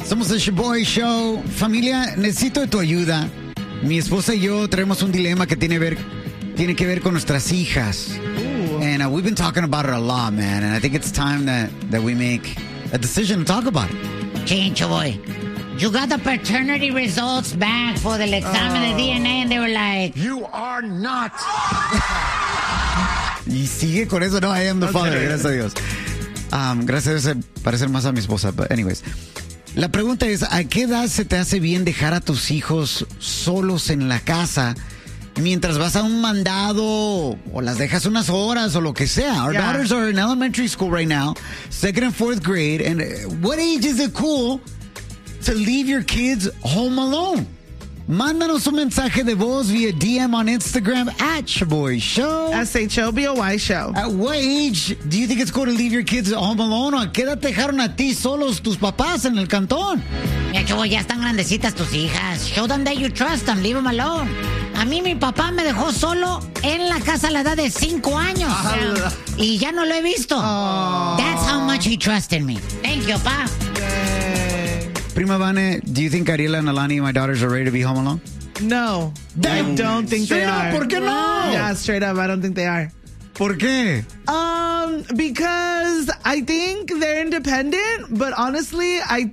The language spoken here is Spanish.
Somos el Shaboy Show. Familia, necesito de tu ayuda. Mi esposa y yo traemos un dilema que tiene que ver con nuestras hijas. Ooh. And we've been talking about it a lot, man. And I think it's time that we make a decision to talk about it. Chincho boy, you got the paternity results back for the examen de DNA and they were like, You are not. Y sigue con eso, no, I am the father, gracias a Dios. Gracias a Dios se parece más a mi esposa. But anyways, la pregunta es, ¿a qué edad se te hace bien dejar a tus hijos solos en la casa mientras vas a un mandado o las dejas unas horas o lo que sea? Our daughters are in elementary school right now, 2nd and 4th grade, and what age is it cool to leave your kids home alone? Mándanos un mensaje de voz via DM on Instagram at Shaboy Show. SHOBOY Show. At what age do you think it's cool to leave your kids home alone? ¿O a qué edad te dejaron a ti solos tus papás en el cantón? Chincho boy, ya están grandecitas tus hijas. Show them that you trust them, leave them alone. A mí mi papá me dejó solo en la casa a la edad de 5 años. Y ya no lo he visto. That's how much he trusted me. Thank you, pa. Prima Vane, do you think Ariela and Alani, my daughters, are ready to be home alone? No. I don't think they are. ¿Por qué no? Yeah, straight up, I don't think they are. ¿Por qué? Because I think they're independent, but honestly, I